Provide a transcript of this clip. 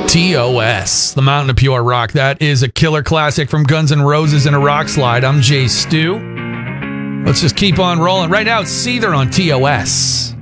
TOS, The Mountain of Pure Rock. That is a killer classic from Guns N' Roses and a rock slide. I'm Jay Stu. Let's just keep on rolling. Right now, it's Seether on TOS.